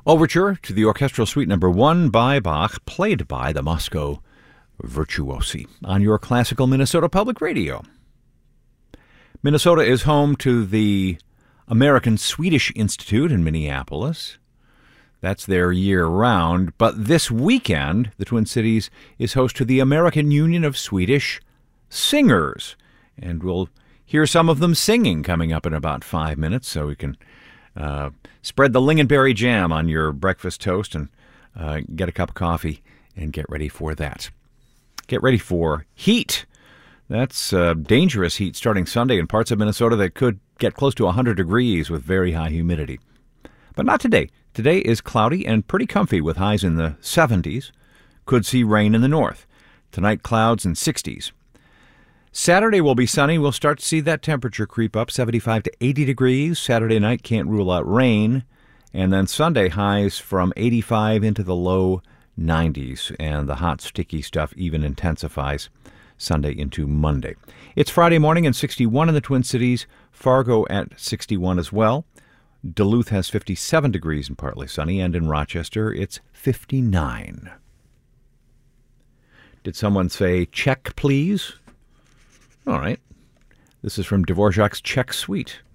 Overture to the Orchestral Suite No. 1 by Bach, played by the Moscow Virtuosi on your Classical Minnesota Public Radio. Minnesota is home to the American-Swedish Institute in Minneapolis. That's there year-round. But this weekend, the Twin Cities is host to the American Union of Swedish Singers. And we'll hear some of them singing coming up in about 5 minutes, so we can spread the lingonberry jam on your breakfast toast and get a cup of coffee and get ready for that. Get ready for heat. That's dangerous heat starting Sunday in parts of Minnesota that could get close to 100 degrees with very high humidity. But not today. Today is cloudy and pretty comfy with highs in the 70s. Could see rain in the north. Tonight, clouds and 60s. Saturday will be sunny. We'll start to see that temperature creep up, 75 to 80 degrees. Saturday night, can't rule out rain. And then Sunday, highs from 85 into the low 90s. And the hot, sticky stuff even intensifies Sunday into Monday. It's Friday morning and 61 in the Twin Cities. Fargo at 61 as well. Duluth has 57 degrees and partly sunny. And in Rochester, it's 59. Did someone say, check, please? All right. This is from Dvorak's Czech Suite.